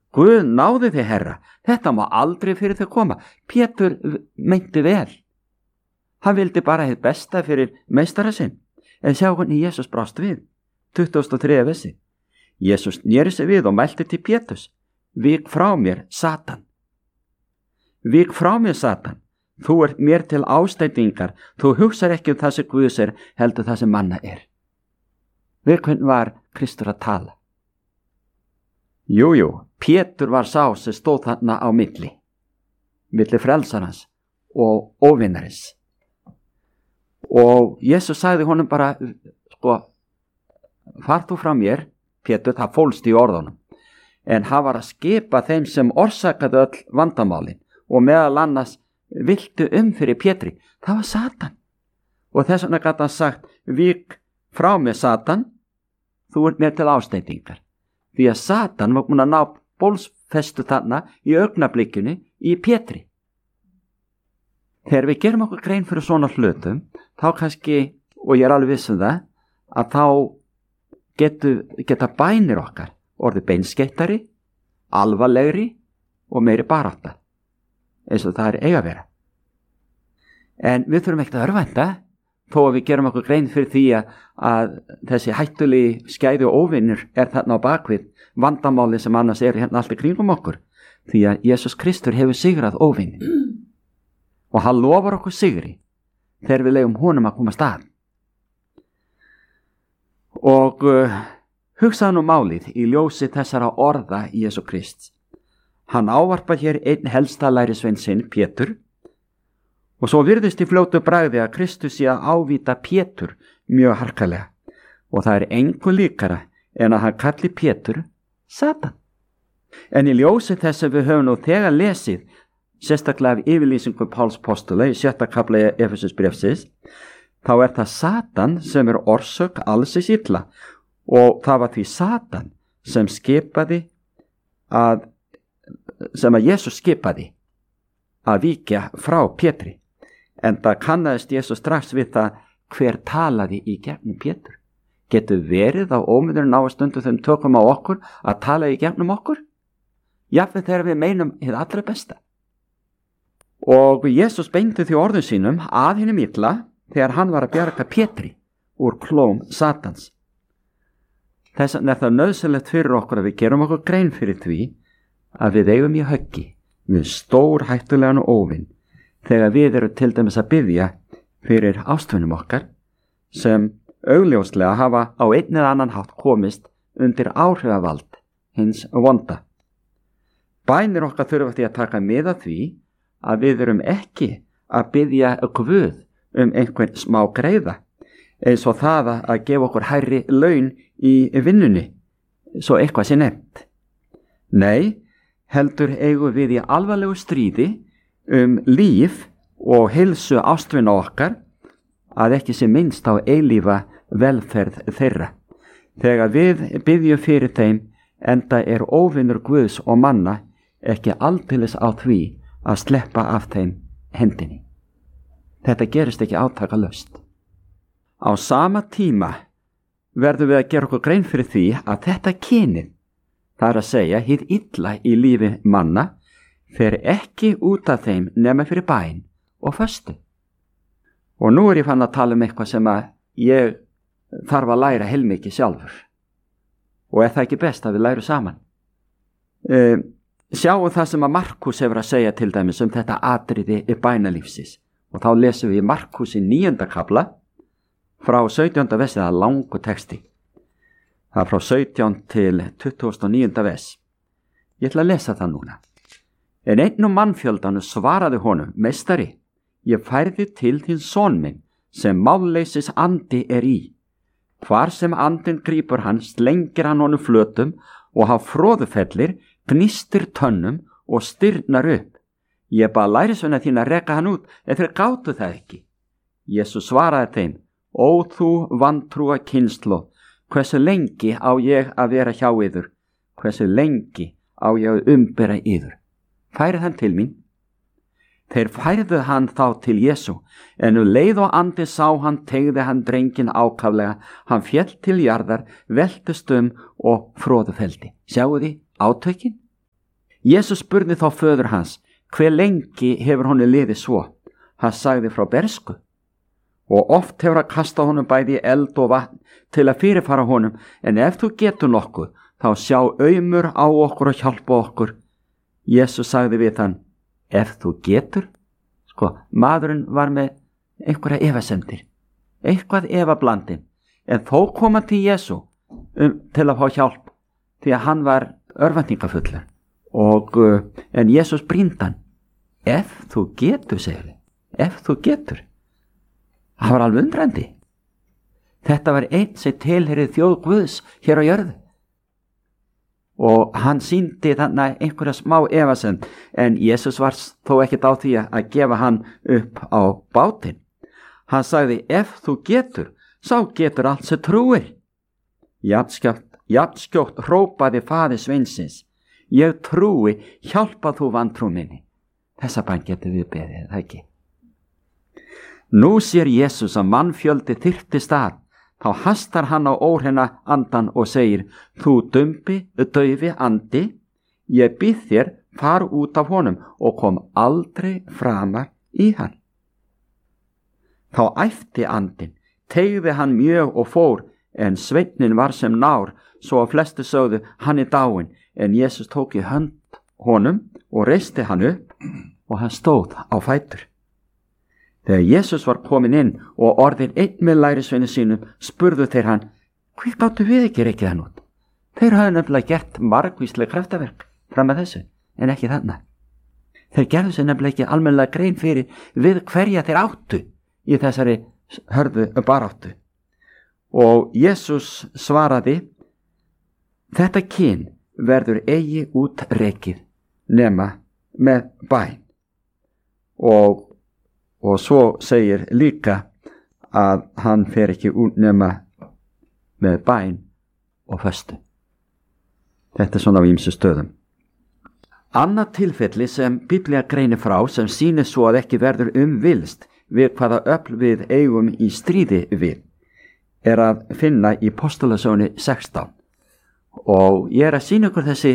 Guð náði þig, Herra, þetta má aldrei fyrir þig koma. Pétur meinti vel. Hann vildi bara hið besta fyrir meistara sinn. En sjá hvernig Jesús brást við. 23. versi. Jesús sneri sig við og mælti til Péturs: Vík frá mér, Satan. Vík frá mér, Satan. Þú ert mér til ástætingar. Þú hugsar ekki það sem Guðs heldur það sem manna Við hvern var Kristur að tala? Jú, Pétur var sá sem stóð þarna á milli frelsarans og óvinnarins. Og Jesús sagði honum bara, far þú frá mér, Pétur, það fólst í orðunum. En hann var að skipa þeim sem orsakaði öll vandamálin og meðal annars viltu fyrir Pétri. Það var Satan. Og þess vegna gat hann sagt: Vík frá mér, Satan, þú ert mér til ástætingar. Því að Satan var búin að ná bólsfestu þarna í augnablikinu í Pétri. Þegar við gerum okkur grein fyrir svona hlutum, þá kannski, og ég alveg viss það, að þá geta bænir okkar orðið beinskeyttari, alvarlegri og meiri barátta, eins og það eiga að vera. En við þurfum ekkert að örvænta, þó að við gerum okkur grein fyrir því að þessi hættulegi skæði og óvinnur þarna á bakvið vandamáli sem annars hérna allt í kringum okkur, því að Jesús Kristur hefur sigrað óvinnin og hann lofar okkur sigri þegar við leyfum honum að koma stað. Og hugsaðu nú málið í ljósi þessara orða Jesú Krist. Hann ávarpar hér einn helsta lærisvein sinn, Pétur, og svo virðist í fljótu bragði að Kristus sé að ávíta Pétur mjög harkalega, og það engu líkara en að hann kalli Pétur Satan. En í ljósi þess að við höfum nú þegar lesið, sérstaklega af yfirlýsingu Páls postula í 6. kafla Efesusbréfsins, þá það Satan sem orsök alls hins illa, og það var því Satan sem Jesús skipaði að víkja frá Pétri. En það kannaðist Jesús strax við það hver talaði í gegnum Pétur. Getur verið á ómyndurinn á stundu þeim tökum á okkur að tala í gegnum okkur? Jafnvel þegar við meinum hið allra besta. Og Jesús beindi því orðum sínum að hinum illa þegar hann var að bjarga Pétri úr klóm Satans. Þess vegna það nauðsynlegt fyrir okkur að við gerum okkur grein fyrir því að við eigum í höggi við stór hættulegan óvinn þegar við erum til dæmis að biðja fyrir ástvinum okkar sem augljóslega hafa á einn eða annan hátt komist undir áhrifavald hins vonda. Bænir okkar þurfa því að taka mið af því að við erum ekki að biðja Guð einhvern smá greiða, eins og það að gefa okkur hærri laun í vinnunni, svo eitthvað sé nefnt. Nei, heldur eigum við í alvarlegu stríði líf og heilsu ástvina okkar, að ekki sé minnst á eilífa velferð þeirra. Þegar við biðjum fyrir þeim, enda óvinur Guðs og manna ekki aldeilis á því að sleppa af þeim hendinni. Þetta gerist ekki átakalaust. Á sama tíma verðum við að gera okkur grein fyrir því að þetta kynið, það að segja hið illa í lífi manna, fer ekki út af þeim nema fyrir bæn og föstu. Og nú ég fann að tala eitthvað sem að ég þarf að læra heilmikið sjálfur. Og það ekki best að við lærum saman? Sjáum það sem að Markús hefur að segja til dæmis þetta atriði bænalífsins. Og þá lesum við Markús í 9. kafla frá 17. vers, það langur texti. Það frá 17 til 29. vers. Ég ætla að lesa það núna. En einn mannfjöldanu svaraði honum: Meistari, ég færði til þín son minn sem málleysis andi í. Hvar sem andinn grípur hann, slengir hann honum flötum og hann froðufellir, gnistir tönnum og stirnar upp. Ég bað lærisveina þín að reka hann út, en þeir gátu það ekki. Jesús svaraði þeim: Ó þú vantrúa kynslóð, hversu lengi á ég að vera hjá yður? Hversu lengi á ég að umbera yður? Færið hann til mín. Þeir færðu hann þá til Jesú, en leið og andi sá hann, teygði hann drenginn ákaflega, hann féll til jarðar, veltust og froðufeldi. Sjáu þið átökin? Jesus spurði þá föður hans, hve lengi hefur honum liðið svo? Hann sagði frá bersku. Og oft hefur að kasta honum bæði í eld og vatn til að fyrirfara honum, en ef þú getur nokkuð, þá sjá aumur á okkur og hjálpa okkur. Jesus sagði við hann, ef þú getur? Maðurinn var með einhverja efasemdir, eitthvað efablandin, en þó kom hann til Jesu til að fá hjálp, því að hann var örvæntingafullur. En Jesus brýndi hann, ef þú getur, segir þið, ef þú getur. Það var alveg undrandi. Þetta var einn sem tilheyrði þjóð Guðs hér á jörðu. Og hann sýndi þannig einhverja smá efasemd, en Jesus var þó ekkert á því að gefa hann upp á bátinn. Hann sagði, ef þú getur, sá getur allt sem trúir. Jafnskjótt hrópaði faðir sveinsins, ég trúi, hjálpa þú vantrú minni. Þessa bæn getur við beðið, það ekki? Nú sér Jesus að mannfjöldi þyrptist að, þá hastar hann á óhreina andan og segir, þú daufi andi, ég býð þér, far út af honum og kom aldrei framar í hann. Þá æpti andinn, teygði hann mjög og fór, en sveinninn var sem nár, svo að flesti sögðu, hann dáinn, en Jesus tók í hönd honum og reisti hann upp og hann stóð á fætur. Þegar Jesus var komin inn og orðin einn með lærisveini sínum, spurðu þeir hann, hví gátu við ekki rekið hann út? Þeir hafði nefnilega gert margvísleg kraftaverk fram að þessu, en ekki þarna. Þeir gerðu sér nefnilega ekki almennilega grein fyrir við hverja þeir áttu í þessari hörðu baráttu. Og Jesus svaraði, þetta kyn verður eigi út rekið nema með bæn. Og svo segir líka að hann fer ekki út nema með bæn og föstu. Þetta svona á ýmsu stöðum. Annað tilfelli sem Biblía greinir frá sem sýnir svo að ekki verður vilst við hvaða öfl við eigum í stríði við, er að finna í Postulasögunni 16. Og ég að sýna ykkur þessi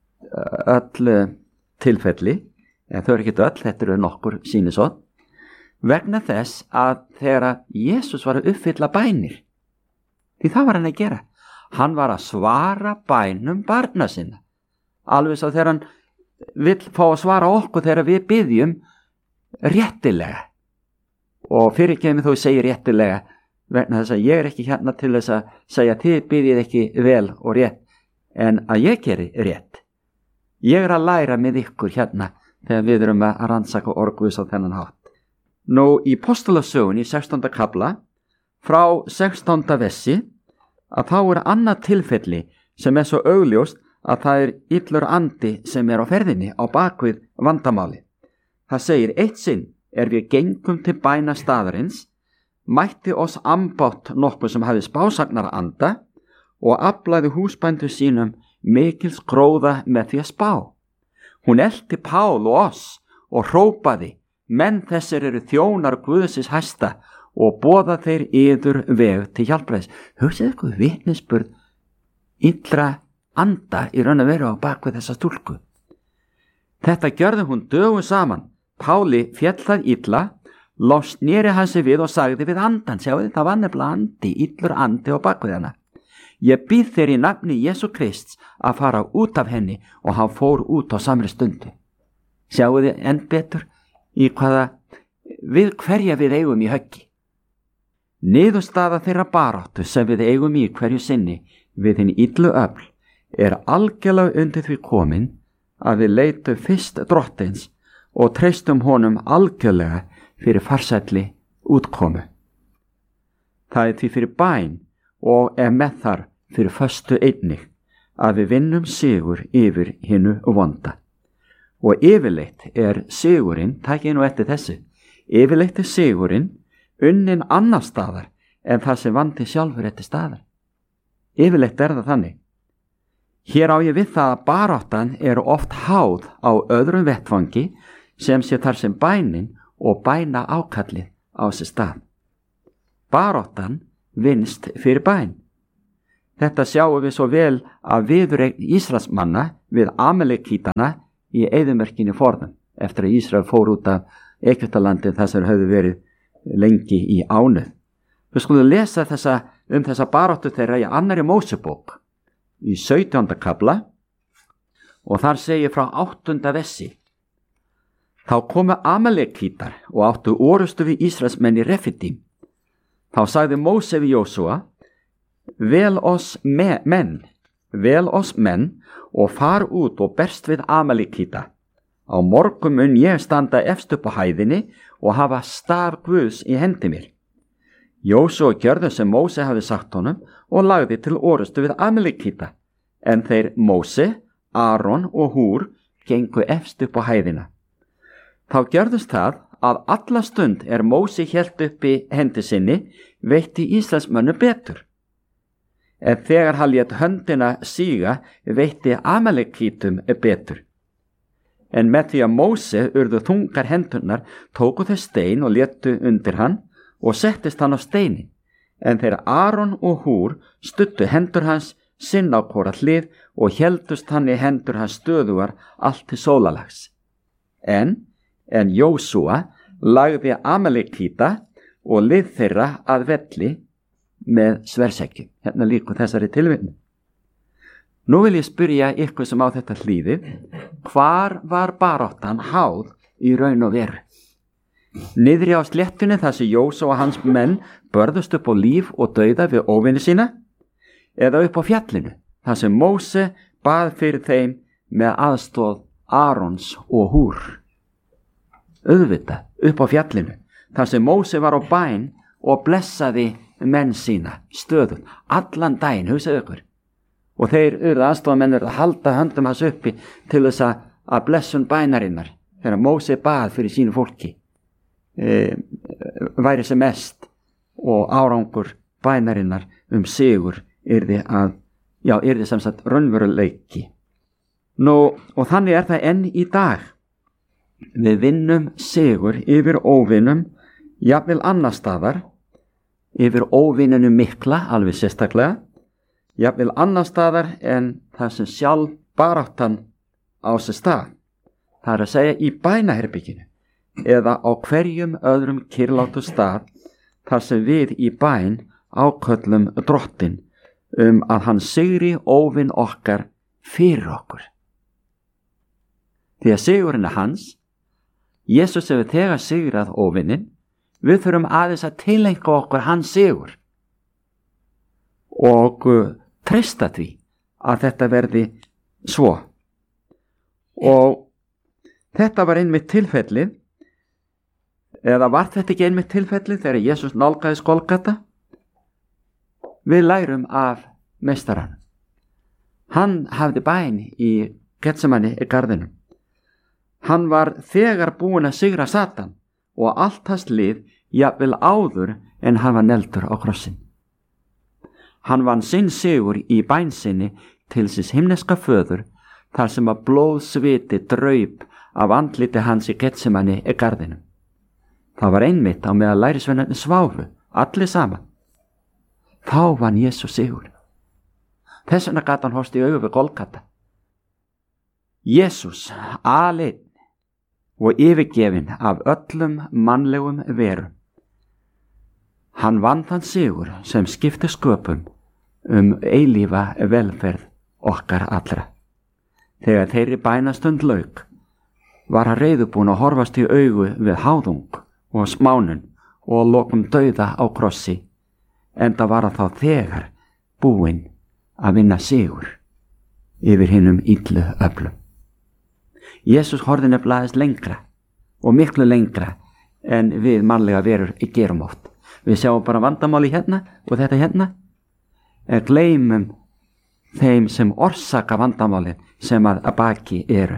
öll tilfelli, en þau ekki öll, þetta eru nokkur sýnisótt, vegna þess að þegar Jesus var að uppfylla bænir, því það var hann að gera, hann var að svara bænum barna sinna, alveg svo þegar hann vill fá að svara okkur þegar við biðjum réttilega. Og fyrirgefið þó segir réttilega, vegna þess að ég ekki hérna til þess að segja þið biðjið ekki vel og rétt, en að ég geri rétt. Ég að læra með ykkur hérna þegar við erum að rannsaka orð Guðs á þennan hátt. Nú í Postulasögunni í 16. kapla frá 16. versi að þá er annað tilfelli sem er svo augljóst að það er illur andi sem er á ferðinni á bakvið vandamáli. Það segir, eitt sinn er við gengum til bæna staðarins, mætti oss ambátt nokkuð sem hafi spásagnar anda og aflaði húsbændu sínum mikils gróða með því að spá. Hún elti Pál og oss og hrópaði, menn þessir eru þjónar Guðsins hæsta og boða þeir yður veg til hjálpræðis. Hugsið ykkur vitnisburð illra anda í raun að vera á bakvið þessa stúlku. Þetta gjörði hún dögum saman. Páli féll það illa, loks sneri hann sig við og sagði við andan, sjáðu það var nefnilega andi, illur andi á bakvið hana. Ég býð þér í nafni Jesú Krists að fara út af henni og hann fór út á samri stundu. Sjáðu þið enn betur í við hverja við eigum í höggi. Niðurstaða þeirra baráttu sem við eigum í hverju sinni við hinn illu öfl er algjörlega undir því komin að við leitum fyrst drottins og treystum honum algjörlega fyrir farsælli útkomu. Það er því fyrir bæn og með þar fyrir föstu einnig að við vinnum sigur yfir hinnu vonda. Og yfirleitt er sigurinn, takið nú eftir þessu, yfirleitt er sigurinn unnin annar staðar en það sem vandi sjálfur eftir staðar. Yfirleitt er það þannig. Hér á ég við það að baráttan eru oft háð á öðrum vettvangi sem sé þar sem bænin og bæna ákallið á sér stað. Baráttan vinnst fyrir bæn. Þetta sjáum við svo vel að viðureign Ísraelsmanna við Amalekítana í eyðimerkinni forðan eftir að Ísrael fór út af Egyptalandi þar sem höfðu verið lengi í ánauð. Við skulum lesa þessa baráttu þeirra í 2. Mósebók í 17. kafla og þar segir frá 8. versi: Þá komu Amalekítar og áttu orustu við Ísraelsmenn í Refidim. Þá sagði Móse við Jósúa: Vel oss menn og far út og berst við Amalekíta. Á morgun mun ég standa efst upp á hæðinni og hafa staf Guðs í hendi mér. Jósúa gjörði sem Móse hafði sagt honum og lagði til orustu við Amalekíta, en þeir Móse, Aron og Húr gengu efst upp á hæðina. Þá gjörðist það að alla stund Móse hélt uppi hendi sinni veitti Ísraelsmönnum betur. En þegar hann lét höndina síga veitti Amalekítum betur. En með því að Móse urðu þungar hendurnar tóku þau stein og létu undir hann og settist hann á steinin, en þeir Aron og Húr studdu hendur hans sinn á hvora hlið og héldust hann í hendur hans stöðugar allt til sólalags. En Jósúa lagði Amalekíta og lið þeirra að velli með sverðseggjum. Hérna líka þessari tilvitnun. Nú vil ég spyrja ykkur sem á þetta hlýðið, hvar var baráttan háð í raun og veru? Niðri á sléttunni þar sem Jósúa og hans menn börðust upp á líf og dauða við óvini sína, eða upp á fjallinu þar sem Móse bað fyrir þeim með aðstoð Arons og Húr? Auðvitað upp á fjallinu þar sem Móse var á bæn og blessaði menn sína stöðugt allan daginn, hugsaðu ykkur. Og þeir aðstofamennir að halda höndum hans uppi til þess að blessun bænarinnar þegar Móse bað fyrir sínu fólki væri sem mest og árangur bænarinnar sigur yrði sem sagt raunveruleiki. Nú, og þannig það enn í dag. Við vinnum sigur yfir óvinum, jafnvel annar staðar, yfir óvininu mikla, alveg sérstaklega, jafnvel annar staðar en það sem sjálf baráttan á sér stað. Það að segja í bænaherbygginu eða á hverjum öðrum kyrlátu stað þar sem við í bæn áköllum Drottinn að hann sigri óvin okkar fyrir okkur. Því að sigurinn hans, Jesús hefur þegar sigrað óvinnin, við þurfum aðeins að tileinka okkur hans sigur og treysta því að þetta verði svo. Og þetta var einmitt tilfellið, eða var þetta ekki einmitt tilfellið þegar Jesús nálgaðist Golgata? Við lærum af meistaranum. Hann hafði bæn í Getsemani í garðinum. Hann var þegar búinn að sigra Satan og allt hans lið jafnvel áður en hann var negldur á krossin. Hann vann sinn sigur í bæn sinni til síns himneska föður þar sem að blóðsviti draup af andliti hans í Getsemani í garðinum. Það var einmitt á meðan lærisveinarnir sváfu, allir saman. Þá vann Jesús sigur. Þess vegna gat hann horfst í augu við Golgata. Jesús, aleinn og yfirgefinn af öllum mannlegum verum. Hann vann þann sigur sem skipti sköpum eilífa velferð okkar allra. Þegar þeirri bænastund lauk, var hann reiðubúinn að horfast í augu við háðung og smánun og lokum dauða á krossi, enda var hann þá þegar búinn að vinna sigur yfir hinum illu öflum. Jesús horfði nefnilega lengra og miklu lengra en við mannlega verur gerum oft. Við sjáum bara vandamáli hérna og þetta hérna, en gleymum þeim sem orsaka vandamálin sem að baki eru.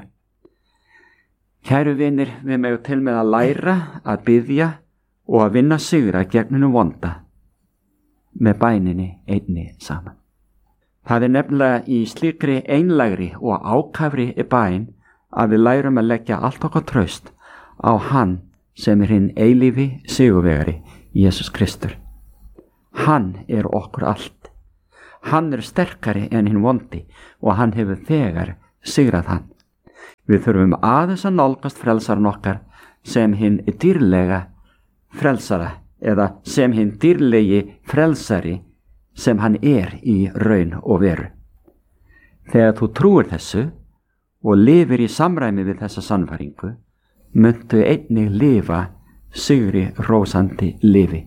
Kæru vinir, við megum til með að læra að biðja og að vinna sigra gegnum vonda með bæninni einni saman. Það nefnilega í slíkri einlægri og ákafri bæn að við lærum að leggja allt okkar traust á hann sem hinn eilífi sigurvegari, Jesús Kristur. Hann okkur allt. Hann sterkari en hinn vondi og hann hefur þegar sigrað hann. Við þurfum aðeins að nálgast frelsaran okkar sem hinn dýrlega frelsara eða sem hinn dýrlegi frelsari sem hann í raun og veru. Þegar þú trúir þessu og lifir í samræmi við þessa sannfæringu, muntu einnig lifa sigri hrósandi lifi.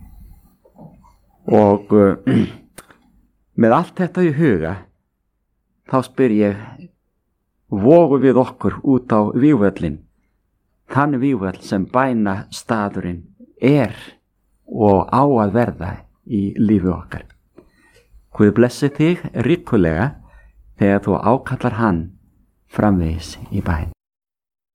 Og með allt þetta í huga, þá spyr ég, vogum við okkur út á vígvöllin, þann vígvöll sem bæna staðurinn og á að verða í lífi okkar. Guð blessi þig ríkulega þegar þú ákallar hann framvegis í bæn.